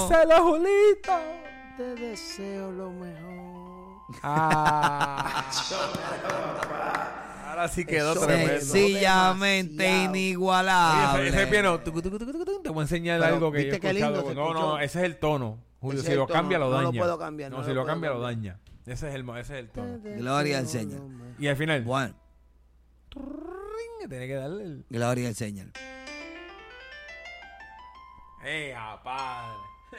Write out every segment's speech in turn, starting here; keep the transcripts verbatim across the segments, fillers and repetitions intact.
Díselo, Julito. Te deseo lo mejor. Ah. Ahora sí quedó Eso tremendo. Sencillamente Demasiado. inigualable. Oye, ese, ese piano, tucu, tucu, tucu, tucu, te voy a enseñar Pero, algo que yo he ¿viste qué lindo escuchado. se No, no, escuchó? ese es el tono. Julio, Ese si es lo el tono. cambia lo No daña. lo puedo cambiar, No, no si lo lo puedo cambia lo cambiar. daña. Ese es el, ese es el tono. Gloria al Señor. Y al final, Bueno, tiene que darle el... gloria al Señor. ¡Eh, padre!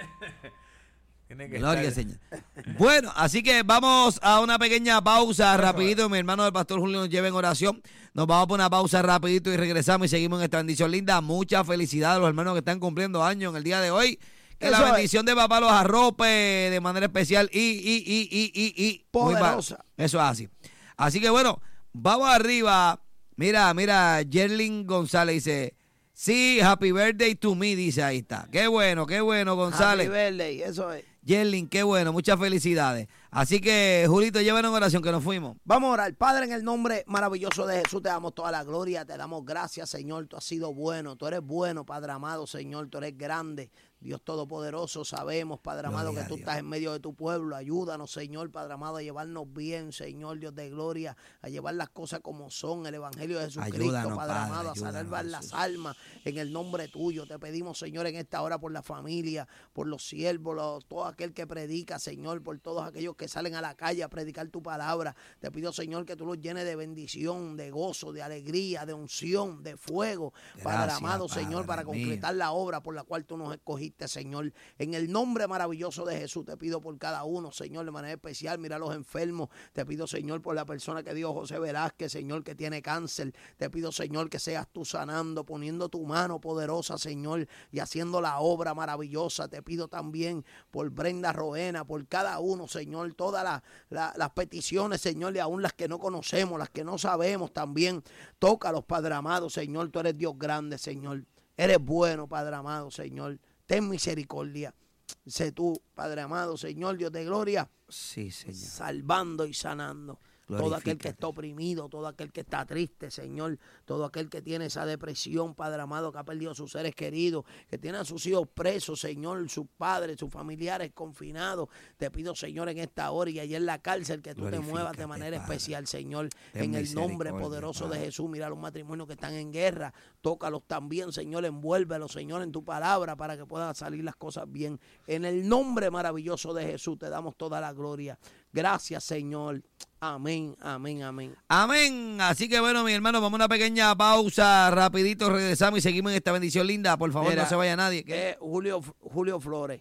Tiene que Gloria al estar- Señor. Bueno, así que vamos a una pequeña pausa rapidito. Mi hermano del pastor Julio nos lleva en oración. Nos vamos a poner una pausa rapidito y regresamos y seguimos en esta bendición linda. Mucha felicidad a los hermanos que están cumpliendo años en el día de hoy. Que Eso la es. bendición de papá los arrope de manera especial y, y, y, y, y, y muy Poderosa. ba- Eso es así. Así que bueno, vamos arriba. Mira, mira, Yerlin González dice, sí, happy birthday to me, dice, ahí está. Qué bueno, qué bueno, González. Happy birthday, eso es. Yerlin, qué bueno, muchas felicidades. Así que, Julito, llévanos en oración que nos fuimos. Vamos a orar. Padre, en el nombre maravilloso de Jesús, te damos toda la gloria, te damos gracias, Señor. Tú has sido bueno, tú eres bueno, Padre amado, Señor. Tú eres grande, Dios Todopoderoso. Sabemos, Padre amado, Gloria que a tú Dios. estás en medio de tu pueblo. Ayúdanos, Señor, Padre amado, a llevarnos bien, Señor, Dios de gloria, a llevar las cosas como son, el Evangelio de Jesucristo, Ayúdanos, Padre Padre, amado, a ayúdanos, salvar las Jesús. almas en el nombre tuyo. Te pedimos, Señor, en esta hora por la familia, por los siervos, los- todo aquel que predica, Señor, por todos aquellos que salen a la calle a predicar tu palabra. Te pido, Señor, que tú los llenes de bendición, de gozo, de alegría, de unción, de fuego, Padre Gracias, amado, Padre Señor, para mío. completar la obra por la cual tú nos escogiste, Señor. En el nombre maravilloso de Jesús te pido por cada uno, Señor, de manera especial. Mira a los enfermos. Te pido, Señor, por la persona que dio José Velázquez, Señor, que tiene cáncer. Te pido, Señor, que seas tú sanando, poniendo tu mano poderosa, Señor, y haciendo la obra maravillosa. Te pido también por Brenda Roena, por cada uno, Señor, todas la- la- las peticiones, Señor, y aún las que no conocemos, las que no sabemos también. Tócalos, Padre amado, Señor. Tú eres Dios grande, Señor. Eres bueno, Padre amado, Señor. Ten misericordia. Sé tú, Padre amado, Señor, Dios de gloria, Sí, Señor. salvando y sanando. Todo aquel que Glorifícate. está oprimido, todo aquel que está triste, Señor, todo aquel que tiene esa depresión, Padre amado, que ha perdido a sus seres queridos, que tiene a sus hijos presos, Señor, sus padres, sus familiares confinados. Te pido, Señor, en esta hora y allá en la cárcel, que tú te muevas de Glorifícate, manera Padre. especial, Señor, Ten en el nombre misericordia, poderoso Padre. de Jesús. Mira los matrimonios que están en guerra, tócalos también, Señor, envuélvelos, Señor, en tu palabra para que puedan salir las cosas bien. En el nombre maravilloso de Jesús te damos toda la gloria. Gracias, Señor. Amén, amén, amén. Amén. Así que bueno, mi hermano, vamos a una pequeña pausa. Rapidito regresamos y seguimos en esta bendición linda. Por favor, Mira, no se vaya nadie. ¿Qué? Eh, Julio, Julio Flores.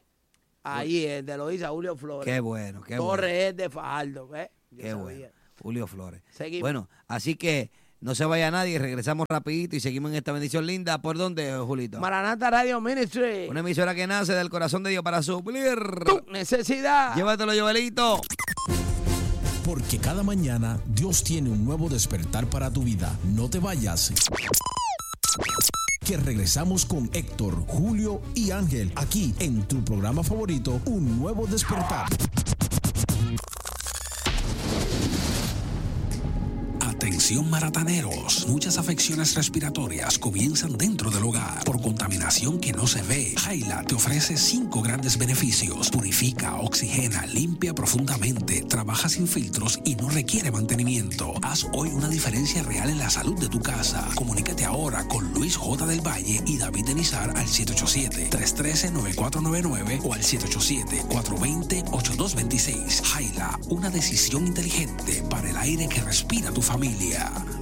Ahí es, de Loíza, Julio Flores. Qué bueno, qué Torres bueno. es de Fajardo, ¿ves? Yo Qué sabía. bueno. Julio Flores. Seguimos. Bueno, así que no se vaya nadie. Regresamos rapidito y seguimos en esta bendición linda. ¿Por dónde, Julito? Maranata Radio Ministry. Una emisora que nace del corazón de Dios para suplir Tu necesidad. Llévatelo, Joelito. Porque cada mañana Dios tiene un nuevo despertar para tu vida. No te vayas. Que regresamos con Héctor, Julio y Ángel aquí en tu programa favorito, Un Nuevo Despertar. Atención marataneros, muchas afecciones respiratorias comienzan dentro del hogar por contaminación que no se ve. Jaila te ofrece cinco grandes beneficios: purifica, oxigena, limpia profundamente, trabaja sin filtros y no requiere mantenimiento. Haz hoy una diferencia real en la salud de tu casa. Comunícate ahora con Luis J. del Valle y David Denizar al siete ocho siete, tres uno tres, nueve cuatro nueve nueve o al siete ocho siete, cuatro dos cero, ocho dos dos seis. Jaila, una decisión inteligente para el aire que respira tu familia.